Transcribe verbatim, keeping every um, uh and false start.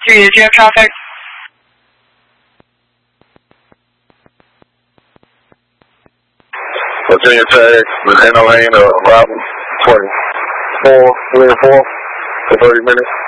Virginia, do you have traffic? Virginia Tech, Virginia Lane, uh, Robin, twenty-four, three and four for thirty minutes.